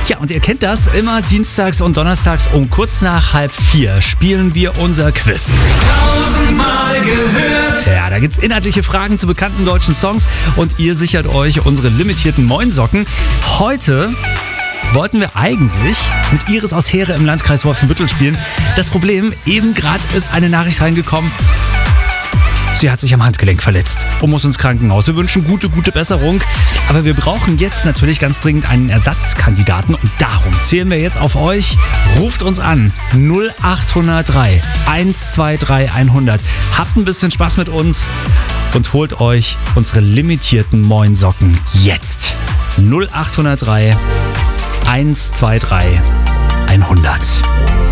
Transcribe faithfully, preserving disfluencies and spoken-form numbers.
Ja, und ihr kennt das, immer dienstags und donnerstags um kurz nach halb vier spielen wir unser Quiz. Tausendmal gehört. Ja, da gibt's inhaltliche Fragen zu bekannten deutschen Songs und ihr sichert euch unsere limitierten Moinsocken. Heute wollten wir eigentlich mit Iris aus Heere im Landkreis Wolfenbüttel spielen. Das Problem, eben gerade ist eine Nachricht reingekommen. Sie hat sich am Handgelenk verletzt und muss ins Krankenhaus. Wir wünschen gute, gute Besserung. Aber wir brauchen jetzt natürlich ganz dringend einen Ersatzkandidaten. Und darum zählen wir jetzt auf euch. Ruft uns an. null acht null drei, eins zwei drei, hundert. Habt ein bisschen Spaß mit uns und holt euch unsere limitierten Moinsocken jetzt. null acht null drei, eins zwei drei, hundert.